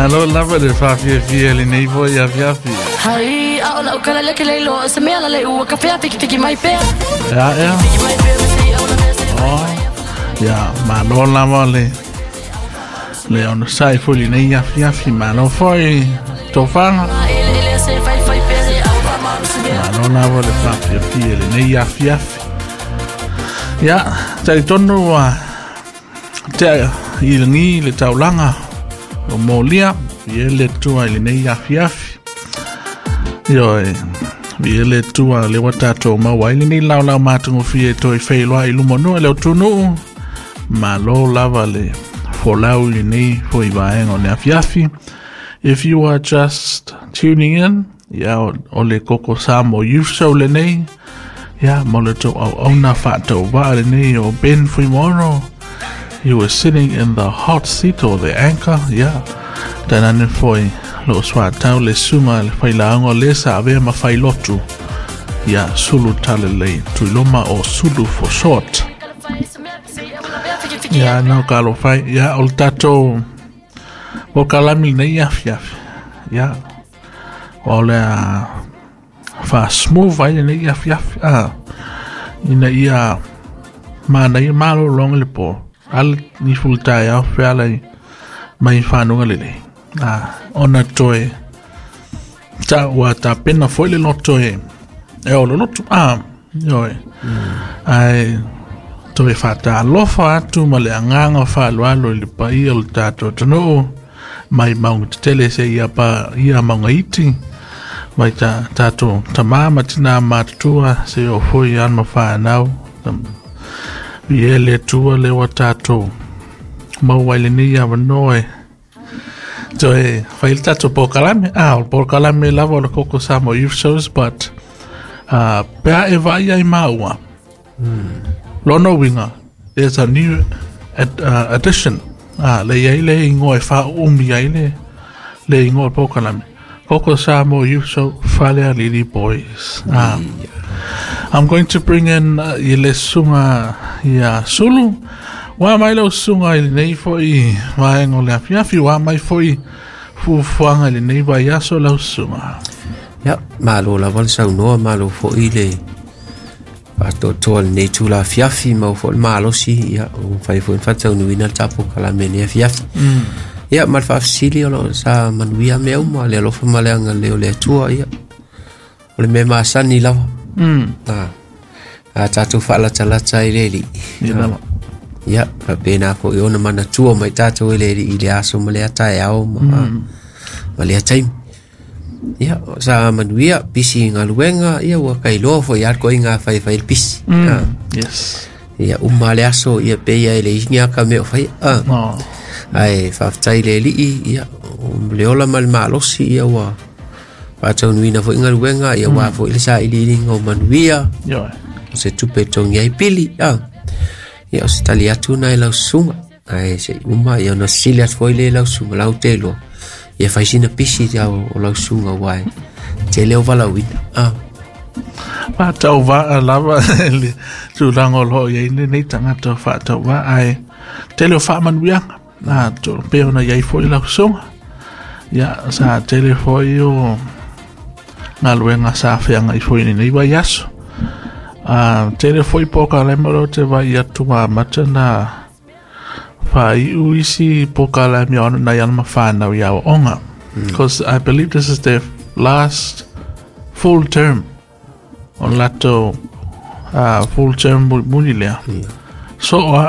Malo lava le fafia fia le nei voi a fiafi. Hai, au kala le ke leilo, se me ala le u ka fiki mai pe. Ja. Oh. Ja, malo lava le on sai foli nei a fiafi, malo foi tofanga. Malo lava le fafia fia le nei a fiafi. Ja, tai tonu te ilangi le taulanga o molia ele tua ile nei afiafi yo ele tua le watato ma waile ni la matungo fie to feilwa ilumono le tunu malo lava le folau ile nei foi baeng on afiafi. If you are just tuning in, ole koko samo youth show le nei moleto ona fato va le nei o ben fuimono. You were sitting in the hot seat or the anchor, Tanane foi lo swa tau le suma le fai laango le sa ave ma fai lotu. Sulu talele tu loma o sulu for short. No kalo fai, ol tato o kalami na iafiafi. Ole fa smooth ai na iafiafi. Ina ia mana ia malo long le po. Al ni fultai au fela mai whanunga lele. Ona toe. Ta ua ta pena foi le lotoe. O lo loto. Yoi. Ai toe whata alofa atu ma le anganga whalualo le pai o le tato tano. Mai maunga te tele se ia maunga iti. Mai tato tamama tina matatua se o foi anma whanau. Ele tua le watato mawale ni ya vanoe toe fail tato pokalame pokalame lava le koko samo youth shows but pea e vai ai maua lono winga there's a new addition le yaile ingo e fa yaile le ingo pokalame koko samo youth show fale lily boys I'm going to bring in ile sunga sulu wa mai lo sunga ile nei foi wa ngole afiafi wa mai foi fuanga ile nei va yaso lo sunga malo la vol sa no malo foi ile pato tol nei tu la afiafi ma fo malo si fai foi fatsa no ina tapo kala meni afiafi mal fa sili lo sa manuia meu ma le lo fa malanga le tua le me ma sani la tatu fala talata ileli pena ko yona mana tua mai tatu ileli ile aso male atai au male atai sa manuia pisi ngaluenga wa kai lo fo yar ko inga fai pisi yes male aso pe ile inga ka me fai ai fa tai ileli le ola mal malosi wa patau nuina fo inga luenga wa fo ile sa ili ngo manuia se tupe tongi ai pili o se tali atu na lau sunga ai se na silia fo ile lau sunga lau telo fai sina pisi o lau sunga wai te leo vala wina patau va lava tu lango lo nei tangata patau va ai tele fa manuia to pe ona fo lau sunga sa tele fo ngaluenga sa feanga fo nei va yaso tele foi poka lemoro te vai atu matana fai uisi poka lemiona na yana mafana ya onga because I believe this is their last full term on lato full term munilea so